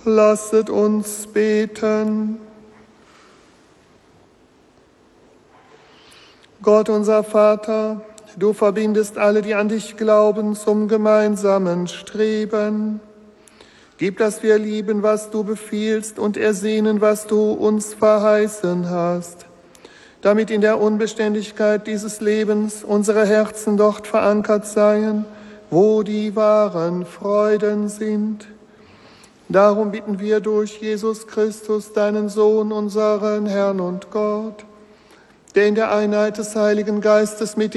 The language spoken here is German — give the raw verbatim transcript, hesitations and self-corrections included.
Lasset uns beten. Gott, unser Vater, du verbindest alle, die an dich glauben, zum gemeinsamen Streben. Gib, dass wir lieben, was du befiehlst, und ersehnen, was du uns verheißen hast, damit in der Unbeständigkeit dieses Lebens unsere Herzen dort verankert seien, wo die wahren Freuden sind. Darum bitten wir durch Jesus Christus, deinen Sohn, unseren Herrn und Gott, der in der Einheit des Heiligen Geistes mit